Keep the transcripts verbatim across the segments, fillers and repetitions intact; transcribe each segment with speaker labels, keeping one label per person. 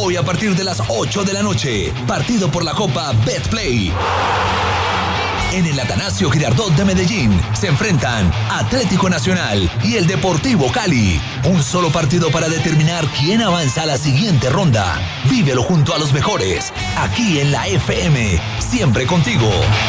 Speaker 1: Hoy a partir de las ocho de la noche, partido por la Copa Betplay. En el Atanasio Girardot de Medellín se enfrentan Atlético Nacional y el Deportivo Cali. Un solo partido para determinar quién avanza a la siguiente ronda. Vívelo junto a los mejores, aquí en la F M, siempre contigo.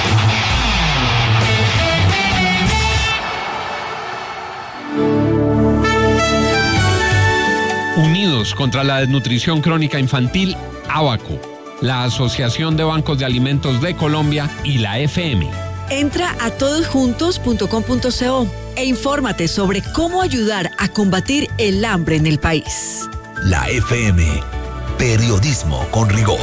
Speaker 2: Unidos contra la desnutrición crónica infantil, ABACO, la Asociación de Bancos de Alimentos de Colombia y la F M.
Speaker 3: Entra a todosjuntos punto com punto co e infórmate sobre cómo ayudar a combatir el hambre en el país.
Speaker 1: La F M, periodismo con rigor.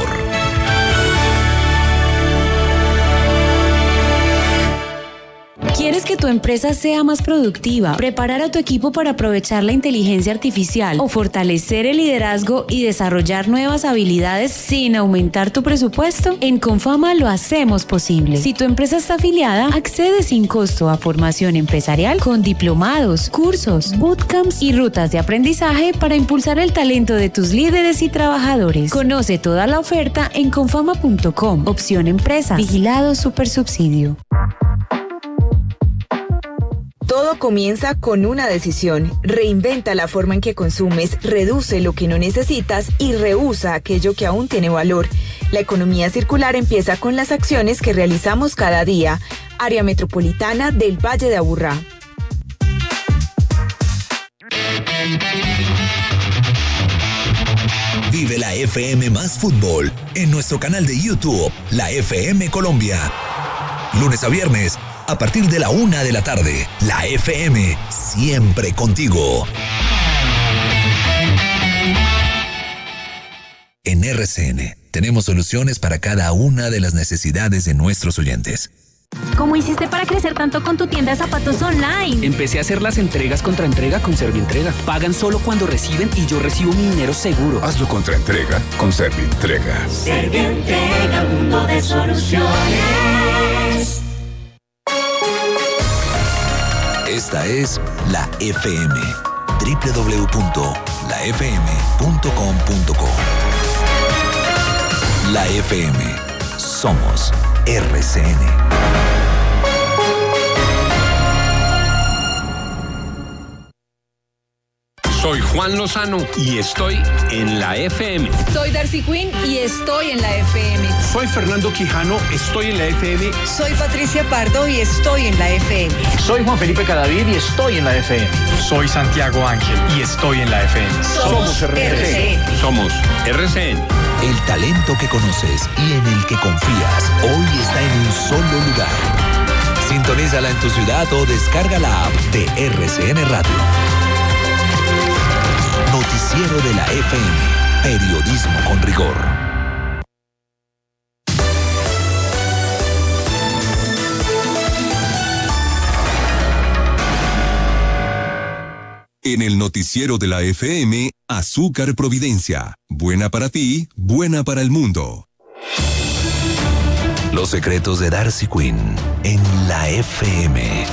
Speaker 4: ¿Quieres que tu empresa sea más productiva, preparar a tu equipo para aprovechar la inteligencia artificial o fortalecer el liderazgo y desarrollar nuevas habilidades sin aumentar tu presupuesto? En Confama lo hacemos posible. Si tu empresa está afiliada, accede sin costo a formación empresarial con diplomados, cursos, bootcamps y rutas de aprendizaje para impulsar el talento de tus líderes y trabajadores. Conoce toda la oferta en confama punto com. Opción Empresas. Vigilado Supersubsidio.
Speaker 5: Todo comienza con una decisión. Reinventa la forma en que consumes, reduce lo que no necesitas y reusa aquello que aún tiene valor. La economía circular empieza con las acciones que realizamos cada día. Área Metropolitana del Valle de Aburrá.
Speaker 1: Vive la F M más fútbol en nuestro canal de YouTube, la F M Colombia. Lunes a viernes, a partir de la una de la tarde, la F M, siempre contigo. En R C N, tenemos soluciones para cada una de las necesidades de nuestros oyentes.
Speaker 6: ¿Cómo hiciste para crecer tanto con tu tienda de zapatos online?
Speaker 7: Empecé a hacer las entregas contra entrega con Servientrega. Pagan solo cuando reciben y yo recibo mi dinero seguro.
Speaker 8: Hazlo contra entrega con Servientrega.
Speaker 9: Servientrega, mundo de soluciones.
Speaker 1: Esta es la F M, doble u doble u doble u punto la f m punto com punto co. La F M, somos R C N.
Speaker 2: Soy Juan Lozano y estoy en la F M.
Speaker 10: Soy Darcy Quinn y estoy en la F M.
Speaker 11: Soy Fernando Quijano, estoy en la F M.
Speaker 10: Soy Patricia Pardo y estoy en la F M.
Speaker 12: Soy Juan Felipe Cadavid y estoy en la F M.
Speaker 13: Soy Santiago Ángel y estoy en la F M.
Speaker 2: Somos, Somos R C N. Somos R C N.
Speaker 1: El talento que conoces y en el que confías hoy está en un solo lugar. Sintonízala en tu ciudad o descarga la app de R C N Radio. Noticiero de la F M, periodismo con rigor.
Speaker 14: En el noticiero de la F M, Azúcar Providencia. Buena para ti, buena para el mundo.
Speaker 1: Los secretos de Darcy Quinn en la F M.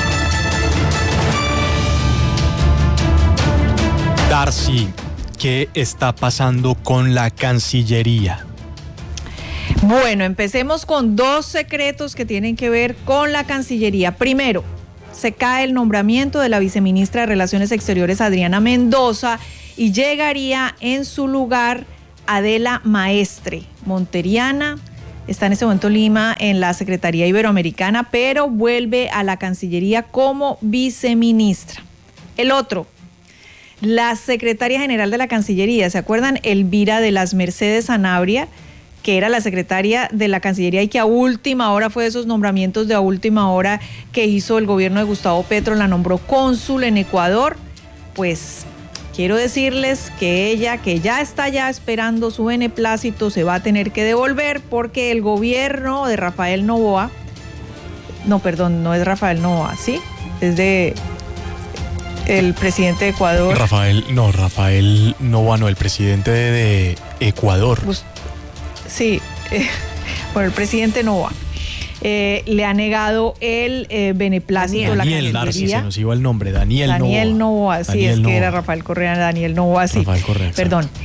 Speaker 15: Darcy, ¿qué está pasando con la Cancillería?
Speaker 16: Bueno, empecemos con dos secretos que tienen que ver con la Cancillería. Primero, se cae el nombramiento de la viceministra de Relaciones Exteriores, Adriana Mendoza, y llegaría en su lugar Adela Maestre, monteriana. Está en este momento en Lima en la Secretaría Iberoamericana, pero vuelve a la Cancillería como viceministra. El otro, la secretaria general de la Cancillería, ¿se acuerdan? Elvira de las Mercedes Sanabria, que era la secretaria de la Cancillería y que a última hora fue de esos nombramientos de a última hora que hizo el gobierno de Gustavo Petro, la nombró cónsul en Ecuador. Pues quiero decirles que ella, que ya está ya esperando su beneplácito, se va a tener que devolver porque el gobierno de Rafael Noboa, no, perdón, no es Rafael Noboa, ¿sí? Es de el presidente de Ecuador.
Speaker 15: Rafael, no, Rafael Noboa, no, el presidente de, de Ecuador.
Speaker 16: Pues, sí, eh, bueno, el presidente Noboa eh, le ha negado el eh, beneplácito.
Speaker 15: Daniel,
Speaker 16: la
Speaker 15: Darcy, se nos iba el nombre, Daniel,
Speaker 16: Daniel
Speaker 15: Noboa.
Speaker 16: Noboa, sí,
Speaker 15: Daniel
Speaker 16: es
Speaker 15: Noboa.
Speaker 16: que era Rafael Correa, Daniel Noboa, sí.
Speaker 15: Rafael Correa,
Speaker 16: perdón.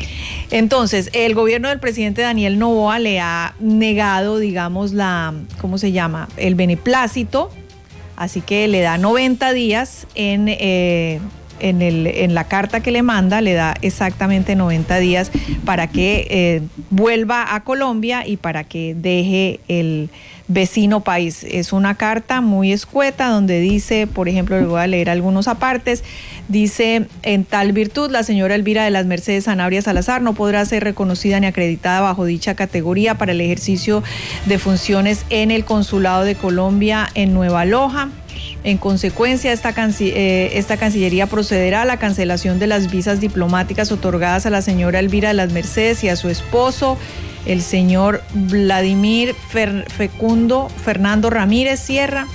Speaker 16: Entonces, el gobierno del presidente Daniel Noboa le ha negado, digamos, la, ¿cómo se llama? El beneplácito, así que le da noventa días en, eh, en, el, en la carta que le manda, le da exactamente noventa días para que eh, vuelva a Colombia y para que deje el vecino país. Es una carta muy escueta donde dice, por ejemplo, le voy a leer algunos apartes, dice: en tal virtud, la señora Elvira de las Mercedes Sanabria Salazar no podrá ser reconocida ni acreditada bajo dicha categoría para el ejercicio de funciones en el Consulado de Colombia en Nueva Loja. En consecuencia, esta, canci- eh, esta Cancillería procederá a la cancelación de las visas diplomáticas otorgadas a la señora Elvira de las Mercedes y a su esposo, el señor Vladimir Fer- Fecundo Fernando Ramírez Sierra,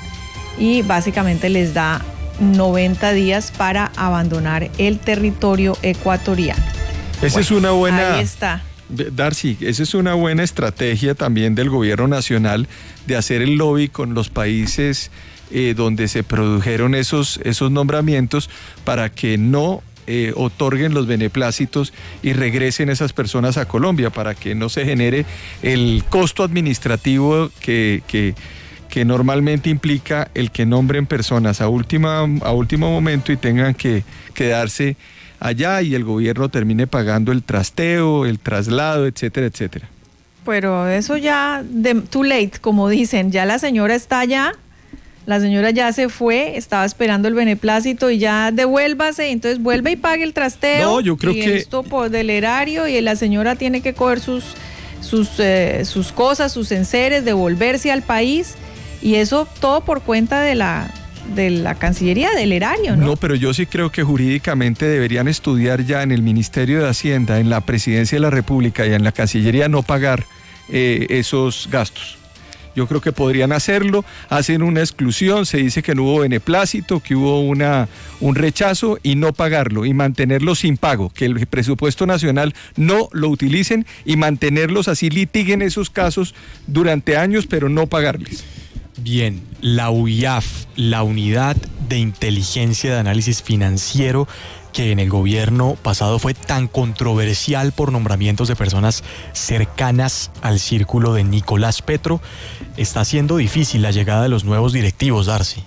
Speaker 16: y básicamente les da noventa días para abandonar el territorio ecuatoriano.
Speaker 17: Esa
Speaker 16: bueno,
Speaker 17: es una buena...
Speaker 16: Ahí está.
Speaker 17: Darcy, esa es una buena estrategia también del gobierno nacional de hacer el lobby con los países eh, donde se produjeron esos, esos nombramientos para que no eh, otorguen los beneplácitos y regresen esas personas a Colombia, para que no se genere el costo administrativo que, que, que normalmente implica el que nombren personas a, última, a último momento y tengan que quedarse allá y el gobierno termine pagando el trasteo, el traslado, etcétera, etcétera.
Speaker 16: Pero eso ya, de, too late, como dicen, ya la señora está allá, la señora ya se fue, estaba esperando el beneplácito y ya devuélvase, entonces vuelve y pague el trasteo.
Speaker 17: No, yo creo
Speaker 16: y
Speaker 17: que...
Speaker 16: esto por del erario, y la señora tiene que coger sus, sus, eh, sus cosas, sus enseres, devolverse al país, y eso todo por cuenta de la... de la Cancillería, del erario, ¿no?
Speaker 17: No, pero yo sí creo que jurídicamente deberían estudiar ya en el Ministerio de Hacienda, en la Presidencia de la República y en la Cancillería no pagar eh, esos gastos. Yo creo que podrían hacerlo, hacen una exclusión, se dice que no hubo beneplácito, que hubo una, un rechazo y no pagarlo y mantenerlo sin pago, que el presupuesto nacional no lo utilicen y mantenerlos así, litiguen esos casos durante años, pero no pagarles.
Speaker 15: Bien, la U I A F, la Unidad de Inteligencia de Análisis Financiero, que en el gobierno pasado fue tan controversial por nombramientos de personas cercanas al círculo de Nicolás Petro, está haciendo difícil la llegada de los nuevos directivos, Darcy.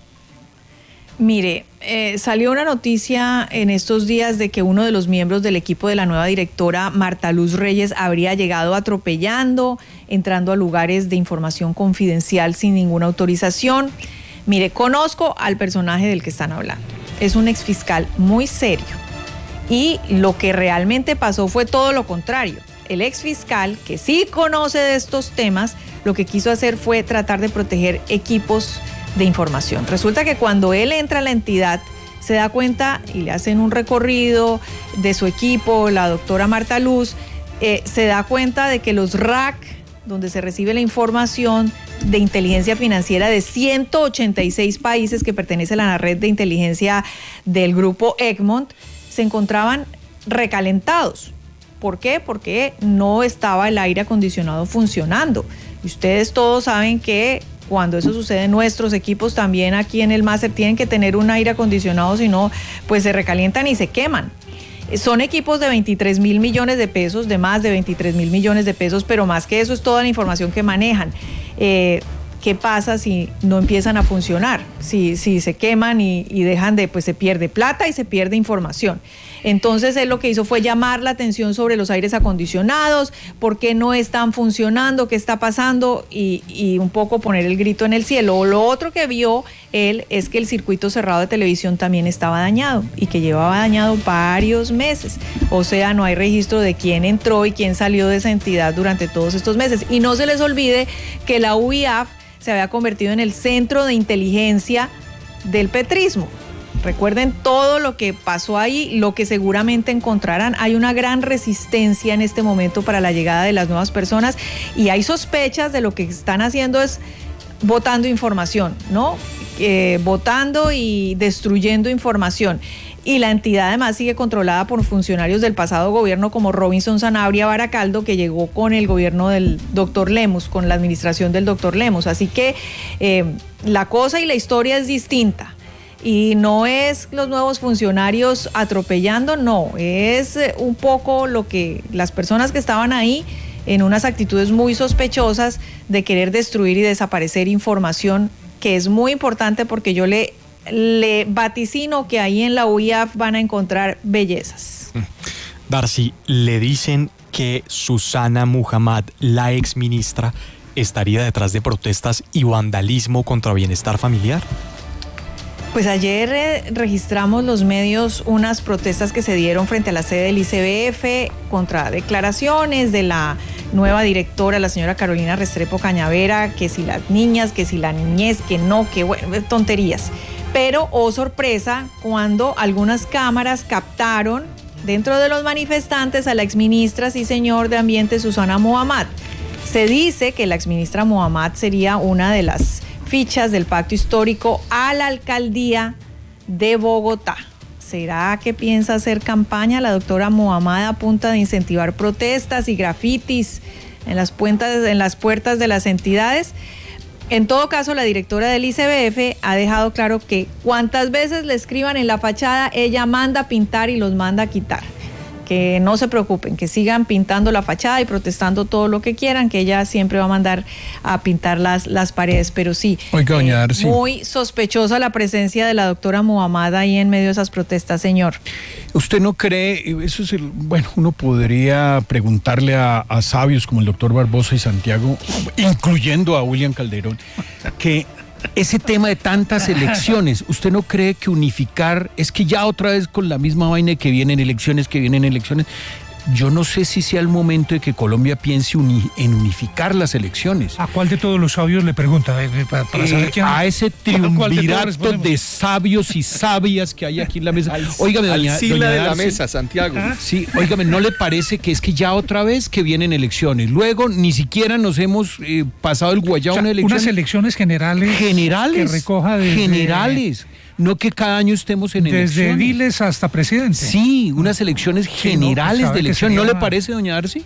Speaker 16: Mire, eh, salió una noticia en estos días de que uno de los miembros del equipo de la nueva directora, Marta Luz Reyes, habría llegado atropellando, entrando a lugares de información confidencial sin ninguna autorización. Mire, conozco al personaje del que están hablando. Es un exfiscal muy serio. Y lo que realmente pasó fue todo lo contrario. El exfiscal, que sí conoce de estos temas, lo que quiso hacer fue tratar de proteger equipos de información. Resulta que cuando él entra a la entidad, se da cuenta y le hacen un recorrido de su equipo, la doctora Marta Luz, eh, se da cuenta de que los R A C, donde se recibe la información de inteligencia financiera de ciento ochenta y seis países que pertenecen a la red de inteligencia del grupo Egmont, se encontraban recalentados. ¿Por qué? Porque no estaba el aire acondicionado funcionando. Y ustedes todos saben que cuando eso sucede, nuestros equipos también aquí en el máster tienen que tener un aire acondicionado, si no, pues se recalientan y se queman. Son equipos de veintitrés mil millones de pesos, de más de veintitrés mil millones de pesos, pero más que eso es toda la información que manejan. Eh, ¿Qué pasa si no empiezan a funcionar? Si, si se queman y, y dejan de, pues se pierde plata y se pierde información. Entonces él lo que hizo fue llamar la atención sobre los aires acondicionados, por qué no están funcionando, qué está pasando y, y un poco poner el grito en el cielo. Lo otro que vio él es que el circuito cerrado de televisión también estaba dañado y que llevaba dañado varios meses. O sea, no hay registro de quién entró y quién salió de esa entidad durante todos estos meses. Y no se les olvide que la U I A F se había convertido en el centro de inteligencia del petrismo. Recuerden todo lo que pasó ahí, lo que seguramente encontrarán. Hay una gran resistencia en este momento para la llegada de las nuevas personas y hay sospechas de lo que están haciendo es botando información, ¿no? Eh, botando y destruyendo información. Y la entidad además sigue controlada por funcionarios del pasado gobierno como Robinson Sanabria Baracaldo, que llegó con el gobierno del doctor Lemus, con la administración del doctor Lemus. Así que eh, la cosa y la historia es distinta. Y no es los nuevos funcionarios atropellando, no, es un poco lo que las personas que estaban ahí en unas actitudes muy sospechosas de querer destruir y desaparecer información que es muy importante, porque yo le, le vaticino que ahí en la U I A F van a encontrar bellezas.
Speaker 15: Darcy, le dicen que Susana Muhammad, la exministra, estaría detrás de protestas y vandalismo contra bienestar familiar.
Speaker 16: Pues ayer eh, registramos los medios unas protestas que se dieron frente a la sede del I C B F contra declaraciones de la nueva directora, la señora Carolina Restrepo Cañavera, que si las niñas, que si la niñez, que no, que bueno, tonterías. Pero, oh sorpresa, cuando algunas cámaras captaron dentro de los manifestantes a la exministra, sí señor, de Ambiente, Susana Muhammad. Se dice que la exministra Muhammad sería una de las fichas del pacto histórico a la alcaldía de Bogotá. ¿Será que piensa hacer campaña la doctora Muhammad a punta de incentivar protestas y grafitis en las, puertas, en las puertas de las entidades? En todo caso, la directora del I C B F ha dejado claro que cuantas veces le escriban en la fachada, ella manda pintar y los manda a quitar. Que no se preocupen, que sigan pintando la fachada y protestando todo lo que quieran, que ella siempre va a mandar a pintar las, las paredes. Pero sí,
Speaker 18: Oiga, doña Darcy,
Speaker 16: eh, muy sospechosa la presencia de la doctora Muhammad ahí en medio de esas protestas, señor.
Speaker 18: ¿Usted no cree, eso es el, bueno, uno podría preguntarle a, a sabios como el doctor Barbosa y Santiago, incluyendo a William Calderón, que ese tema de tantas elecciones, ¿usted no cree que unificar, es que ya otra vez con la misma vaina que vienen elecciones, que vienen elecciones? Yo no sé si sea el momento de que Colombia piense uni, en unificar las elecciones.
Speaker 19: ¿A cuál de todos los sabios le pregunta? Para, para saber
Speaker 18: eh,
Speaker 19: quién,
Speaker 18: a ese triunvirato de, de sabios y sabias que hay aquí en la mesa.
Speaker 17: Óigame, doña, doña de la mesa, Santiago.
Speaker 18: ¿Ah? Sí, óigame, ¿no le parece que es que ya otra vez que vienen elecciones? Luego ni siquiera nos hemos eh, pasado el guayao, o sea, una elección.
Speaker 19: Unas elecciones generales.
Speaker 18: Generales.
Speaker 19: Que recoja desde,
Speaker 18: generales. No que cada año estemos en
Speaker 19: desde
Speaker 18: elecciones.
Speaker 19: Desde ediles hasta presidente.
Speaker 18: Sí, unas elecciones generales sí, no, pues de elección. ¿No le parece, doña Darcy?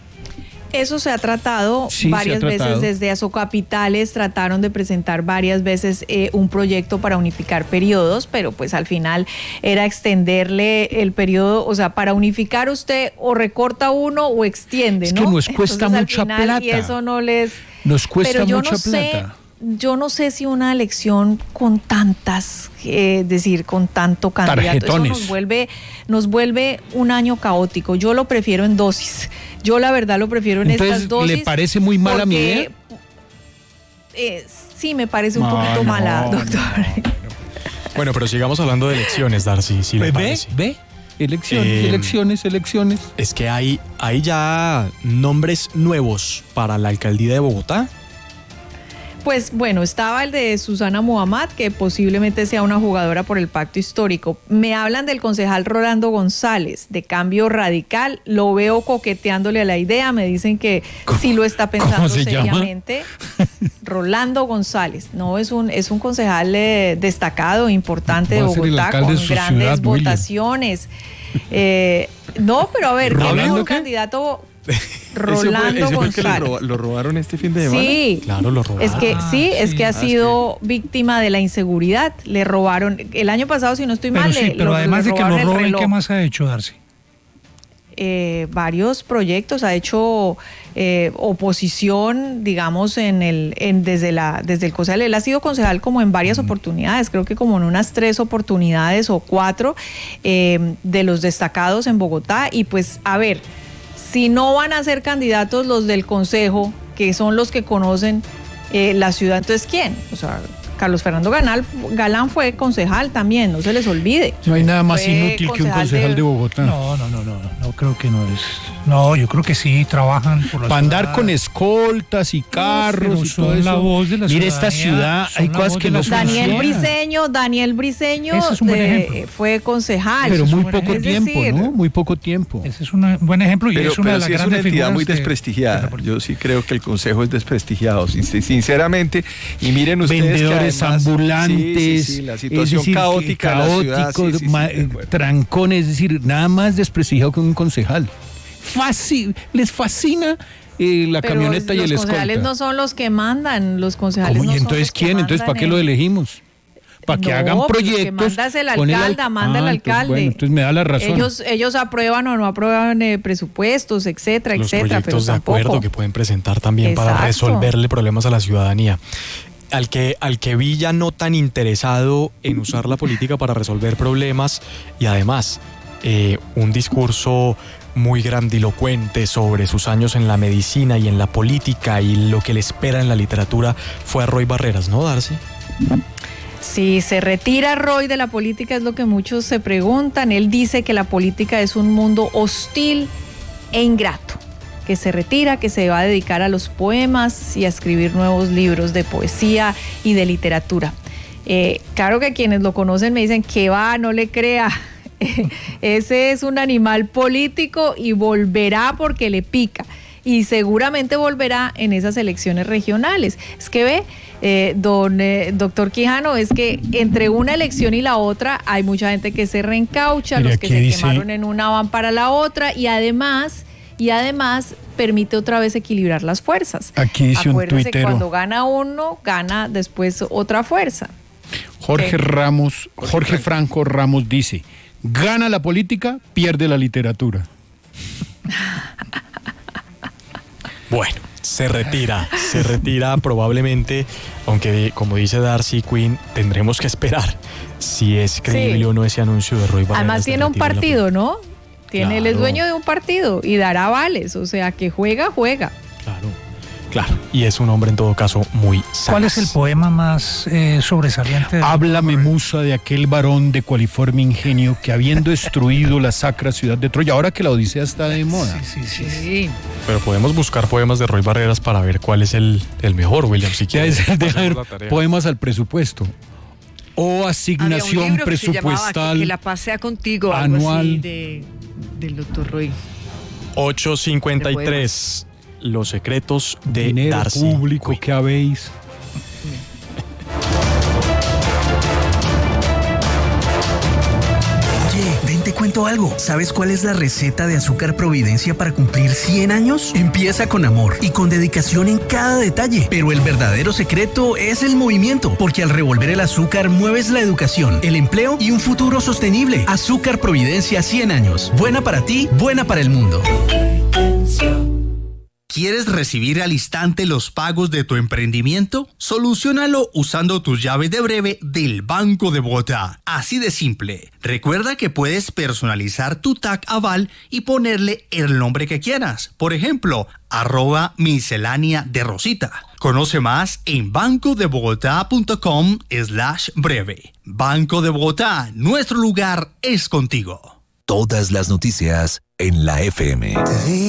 Speaker 16: Eso se ha tratado sí, varias ha tratado. veces desde Asocapitales, trataron de presentar varias veces eh, un proyecto para unificar periodos, pero pues al final era extenderle el periodo, o sea, para unificar usted o recorta uno o extiende,
Speaker 18: es
Speaker 16: ¿no?
Speaker 18: Es que nos cuesta Entonces, mucha
Speaker 16: al final,
Speaker 18: plata.
Speaker 16: Y eso no les...
Speaker 18: Nos cuesta
Speaker 16: pero yo
Speaker 18: mucha
Speaker 16: no
Speaker 18: plata.
Speaker 16: Sé, Yo no sé si una elección con tantas, eh, es decir, con tanto candidato,
Speaker 18: Tarjetones.
Speaker 16: eso nos vuelve, nos vuelve un año caótico. Yo lo prefiero en dosis. Yo la verdad lo prefiero en
Speaker 18: Entonces,
Speaker 16: estas dosis.
Speaker 18: ¿le parece muy mala
Speaker 16: porque,
Speaker 18: mi idea?
Speaker 16: Eh, sí, me parece un
Speaker 18: no,
Speaker 16: poquito
Speaker 18: no,
Speaker 16: mala, doctor.
Speaker 15: No. Bueno, pero sigamos hablando de elecciones, Darcy. Si le
Speaker 18: ¿Ve?
Speaker 15: parece.
Speaker 18: ¿Ve? Elecciones, eh, elecciones, elecciones.
Speaker 15: Es que hay, hay ya nombres nuevos para la alcaldía de Bogotá.
Speaker 16: Pues bueno, estaba el de Susana Muhammad, que posiblemente sea una jugadora por el pacto histórico. Me hablan del concejal Rolando González, de Cambio Radical. Lo veo coqueteándole a la idea. Me dicen que sí lo está pensando seriamente. Llama? Rolando González. No, es un, es un concejal eh, destacado, importante de Bogotá, con de grandes ciudad, votaciones. Eh, no, pero a ver, ¿quién es un
Speaker 17: qué?
Speaker 16: candidato? Rolando
Speaker 17: ese fue, ese
Speaker 16: González.
Speaker 17: Fue que lo, lo robaron este fin de semana.
Speaker 16: Sí,
Speaker 15: claro, lo robaron.
Speaker 16: Es que
Speaker 17: ah,
Speaker 16: sí, es
Speaker 17: sí.
Speaker 16: que ha
Speaker 17: ah,
Speaker 16: sido que... víctima de la inseguridad. Le robaron el año pasado, si no estoy
Speaker 19: pero
Speaker 16: mal.
Speaker 19: Sí,
Speaker 16: le,
Speaker 19: pero
Speaker 16: lo,
Speaker 19: además
Speaker 16: le
Speaker 19: de que lo roben, ¿qué más ha hecho, Darcy?
Speaker 16: Eh, varios proyectos, ha hecho eh, oposición, digamos, en el, en, desde la, desde el concejal. Él ha sido concejal como en varias mm. oportunidades, creo que como en unas tres oportunidades o cuatro eh, de los destacados en Bogotá. Y pues, a ver. Si no van a ser candidatos los del Consejo, que son los que conocen eh, la ciudad, entonces ¿quién? O sea, Carlos Fernando Galán, Galán fue concejal también, no se les olvide.
Speaker 18: No hay nada más
Speaker 16: fue
Speaker 18: inútil que un concejal de, de Bogotá.
Speaker 19: No, no, no, no, no creo que no es. No, yo creo que sí, trabajan por la
Speaker 18: Para andar con escoltas y carros
Speaker 19: no,
Speaker 18: y todo eso.
Speaker 19: La voz de la
Speaker 18: Mire esta ciudad, hay cosas que no funcionan.
Speaker 16: Daniel Briceño, Daniel Briceño
Speaker 19: es un buen
Speaker 16: eh, fue concejal.
Speaker 18: Pero muy poco
Speaker 16: es
Speaker 18: tiempo,
Speaker 16: decir,
Speaker 18: ¿no? Muy poco tiempo.
Speaker 19: Ese es un buen ejemplo y
Speaker 17: pero,
Speaker 19: es una de las
Speaker 17: sí
Speaker 19: grandes
Speaker 17: es una entidad muy
Speaker 19: de,
Speaker 17: desprestigiada. De Yo sí creo que el Consejo es desprestigiado, sinceramente. Y miren ustedes
Speaker 18: vendedores
Speaker 17: que además,
Speaker 18: ambulantes,
Speaker 17: sí, sí, sí, la situación
Speaker 18: es decir,
Speaker 17: caótica
Speaker 18: caótico,
Speaker 17: de la ciudad, sí, sí,
Speaker 18: ma,
Speaker 17: sí,
Speaker 18: trancones, es decir, nada más desprestigiado que un concejal. Fácil, les fascina eh, la
Speaker 16: pero
Speaker 18: camioneta y el escolta.
Speaker 16: Los concejales no son los que mandan, los concejales
Speaker 18: ¿Cómo?
Speaker 16: no
Speaker 18: ¿Y entonces
Speaker 16: son
Speaker 18: quién? Entonces, ¿para qué lo elegimos? para que
Speaker 16: no,
Speaker 18: hagan
Speaker 16: pues
Speaker 18: proyectos.
Speaker 16: Que mandas el
Speaker 18: con
Speaker 16: alcalde,
Speaker 18: al...
Speaker 16: manda el
Speaker 18: ah,
Speaker 16: alcalde.
Speaker 18: Entonces, bueno, entonces me da la razón.
Speaker 16: Ellos, ellos aprueban o no aprueban eh, presupuestos, etcétera,
Speaker 15: Los
Speaker 16: etcétera.
Speaker 15: proyectos
Speaker 16: pero
Speaker 15: de
Speaker 16: tampoco.
Speaker 15: acuerdo que pueden presentar también
Speaker 16: Exacto.
Speaker 15: para resolverle problemas a la ciudadanía. Al que, al que vi ya no tan interesado en usar la política para resolver problemas y además eh, un discurso muy grandilocuente sobre sus años en la medicina y en la política y lo que le espera en la literatura fue a Roy Barreras, ¿no, Darcy?
Speaker 16: Si se retira Roy de la política es lo que muchos se preguntan. Él dice que la política es un mundo hostil e ingrato, que se retira, que se va a dedicar a los poemas y a escribir nuevos libros de poesía y de literatura. Eh, claro que quienes lo conocen me dicen que va, no le crea. Ese es un animal político y volverá porque le pica. Y seguramente volverá en esas elecciones regionales. Es que ve, eh, don eh, doctor Quijano, es que entre una elección y la otra hay mucha gente que se reencaucha,
Speaker 18: Mira,
Speaker 16: los que se
Speaker 18: dice...
Speaker 16: quemaron en una van para la otra y además... Y además permite otra vez equilibrar las fuerzas.
Speaker 18: Aquí dice
Speaker 16: Acuérdese
Speaker 18: un tuitero.
Speaker 16: Cuando gana uno, gana después otra fuerza.
Speaker 18: Jorge
Speaker 16: okay.
Speaker 18: Ramos, Jorge Franco Ramos dice, gana la política, pierde la literatura.
Speaker 15: Bueno, se retira, se retira probablemente, aunque como dice Darcy Quinn, tendremos que esperar si es creíble sí. o no ese anuncio de Roy Barreras.
Speaker 16: Además tiene un partido, ¿no? Tiene, claro. Él es dueño de un partido y dará vales, o sea, que juega, juega.
Speaker 15: Claro, claro. Y es un hombre en todo caso muy sagaz.
Speaker 19: ¿Cuál es el poema más eh, sobresaliente?
Speaker 18: Háblame, musa, de aquel varón de cualiforme ingenio que habiendo destruido la sacra ciudad de Troya, ahora que la Odisea está de moda.
Speaker 19: Sí, sí, sí.
Speaker 16: sí.
Speaker 15: Pero podemos buscar poemas de Roy Barreras para ver cuál es el, el mejor, William, si quieres.
Speaker 18: Es dejar poemas al presupuesto. O asignación
Speaker 10: Había un libro
Speaker 18: presupuestal.
Speaker 10: Que, se llamaba, que, que la pasea contigo,
Speaker 18: anual.
Speaker 10: Algo así de, del doctor Roy.
Speaker 15: ocho cincuenta y tres. Los secretos de
Speaker 18: Dinero
Speaker 15: Darcy
Speaker 18: público
Speaker 15: Quinn.
Speaker 18: que habéis.
Speaker 20: Oye, ven, te cuento algo. ¿Sabes cuál es la receta de Azúcar Providencia para cumplir cien años? Empieza con amor y con dedicación en cada detalle. Pero el verdadero secreto es el movimiento, porque al revolver el azúcar mueves la educación, el empleo y un futuro sostenible. Azúcar Providencia cien años. Buena para ti, buena para el mundo.
Speaker 21: ¿Quieres recibir al instante los pagos de tu emprendimiento? Soluciónalo usando tus llaves de breve del Banco de Bogotá. Así de simple. Recuerda que puedes personalizar tu T A C Aval y ponerle el nombre que quieras. Por ejemplo, arroba miscelánea de Rosita. Conoce más en bancodebogotá.com slash breve. Banco de Bogotá, nuestro lugar es contigo.
Speaker 1: Todas las noticias en la F M.